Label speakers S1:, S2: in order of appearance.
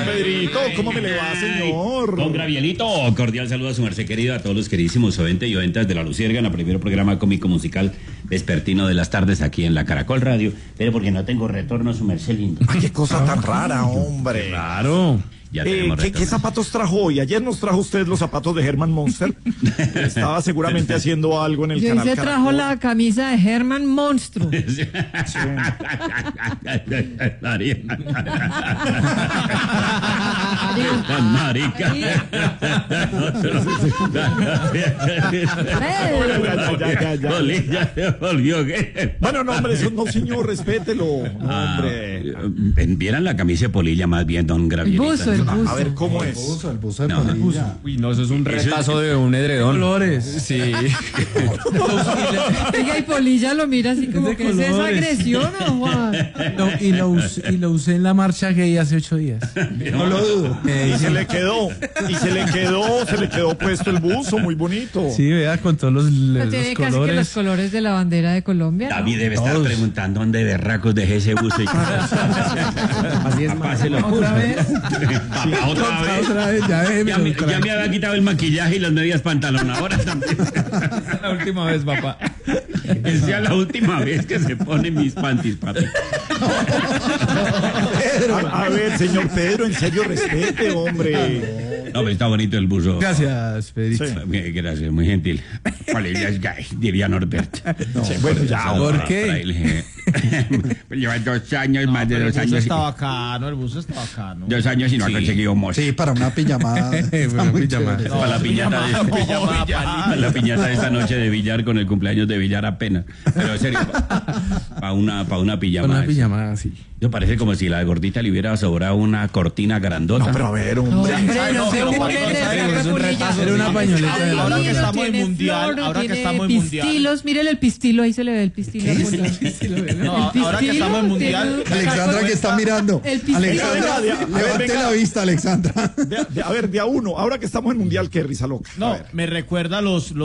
S1: Pedrito, ¿cómo me le va, señor?
S2: Don Gravielito, cordial saludo a su merced querido, a todos los queridísimos oyentes y oyentas de La Luciérnaga, el primer programa cómico musical vespertino de las tardes aquí en la Caracol Radio. Pero porque no tengo retorno, su merced lindo.
S1: Ay, qué cosa tan rara, hombre.
S2: Claro. Ya tenemos
S1: ¿Qué zapatos trajo hoy? Ayer nos trajo usted los zapatos de Herman Monster. Estaba seguramente haciendo algo en el canal.
S3: Yo se trajo la camisa de Herman Monstruo.
S2: Marica.
S1: Bueno, no, hombre, eso no, señor, respételo. Hombre.
S2: Vieran la camisa de Polilla más bien, don Gravielito.
S3: El buzo.
S1: A ver, ¿cómo es?
S4: El buzo de Polilla.
S5: Uy, no, eso es un retazo de un edredón.
S4: Colores.
S5: Sí.
S3: Oiga, y Polilla lo mira así como
S4: de
S3: que es esa
S4: colores.
S3: agresión, ¿no, Juan?
S4: No, y lo usé en la marcha gay hace 8 días.
S1: No lo dudo. Y se le quedó puesto el buzo, muy bonito.
S4: Sí, vea, con todos los
S3: No tiene casi que los
S4: colores.
S3: colores de la bandera de Colombia, ¿no?
S2: David debe estar preguntando dónde berracos dejé ese buzo.
S4: Así es,
S2: Papá se lo puso.
S4: ¿Otra vez?
S2: Papá, otra vez.
S4: Ya
S2: Ya me había quitado el maquillaje y las medias pantalón. Ahora también.
S5: La última vez, papá.
S2: Que sea la última vez que se pone mis panties, papi.
S1: A ver, señor Pedro, en serio, respete, hombre.
S2: No, pero está bonito el buzo.
S4: Gracias, Pedrito.
S1: Sí.
S2: Gracias, muy gentil. Polilla es gay, diría Norbert.
S1: Sí, bueno, ya.
S4: ¿Por qué?
S2: Lleva 2 años, más de 2
S5: El buzo
S2: años.
S5: está bacano, el buzo está bacano.
S2: 2 años y no ha conseguido mozo.
S6: Sí, para una pijamada. Está muy
S4: pijamada.
S6: chévere.
S2: Para la piñata la piñata de esta noche de billar con el cumpleaños de billar apenas. Pero en serio, para una pijama.
S4: Una pijamada, sí.
S2: Yo parece como si la gordita le hubiera sobrado una cortina grandota.
S1: No, pero a ver,
S3: No,
S1: hombre.
S3: hombre, no se
S5: pero
S3: burlen
S5: Juan,
S3: de
S5: no,
S3: esa
S5: es un
S3: Polilla.
S5: retazo.
S4: Era una pañoleta de
S5: Ahora que
S3: Tiene
S5: estamos en
S3: flor,
S5: mundial, ahora que
S3: tiene
S5: estamos en mundial.
S3: pistilos, mírele el pistilo, ahí se le ve el pistilo.
S5: No, ahora que estamos en mundial.
S6: Alexandra, que está mirando.
S3: El pistilo.
S6: Alexandra,
S1: Venga,
S6: levante
S1: venga.
S6: la vista, Alexandra.
S1: A ver, de a uno. Ahora que estamos en mundial, qué risa loca. A
S5: No,
S1: ver.
S5: me recuerda los